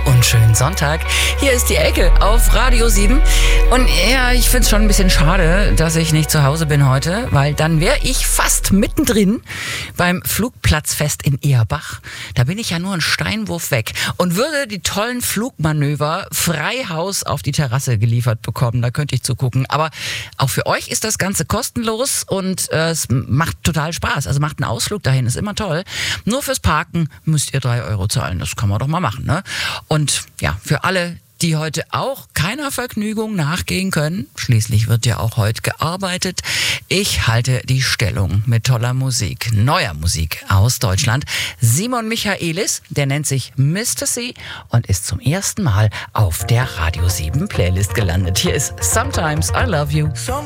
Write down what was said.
und schönen Sonntag. Hier ist die Elke auf Radio 7. Und ja, ich find's schon ein bisschen schade, dass ich nicht zu Hause bin heute, weil dann wäre ich fast mittendrin beim Flugplatzfest in Erbach. Da bin ich ja nur einen Steinwurf weg und würde die tollen Flugmanöver Freihaus auf die Terrasse geliefert bekommen. Da könnte ich zugucken. Aber auch für euch ist das Ganze kostenlos und es macht total Spaß. Also macht einen Ausflug dahin, ist immer toll. Nur fürs Parken müsst ihr 3 Euro zahlen. Das kann man doch mal machen, ne? Und ja, für alle, die heute auch keiner Vergnügung nachgehen können, schließlich wird ja auch heute gearbeitet, ich halte die Stellung mit toller Musik, neuer Musik aus Deutschland. Simon Michaelis, der nennt sich Mr. C und ist zum ersten Mal auf der Radio 7 Playlist gelandet. Hier ist Sometimes I Love You.